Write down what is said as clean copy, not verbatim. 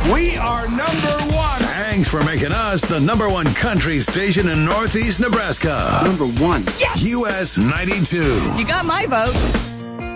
We are number one. Thanks for making us the number one country station in Northeast Nebraska. Number one. Yes! US 92. You got my vote.